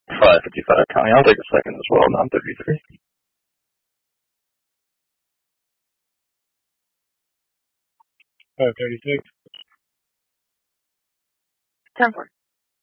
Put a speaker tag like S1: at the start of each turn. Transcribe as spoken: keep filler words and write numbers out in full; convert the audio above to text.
S1: five fifty-five Connie. I'll take a second as well, nine thirty-three.
S2: five thirty-six.
S3: ten four.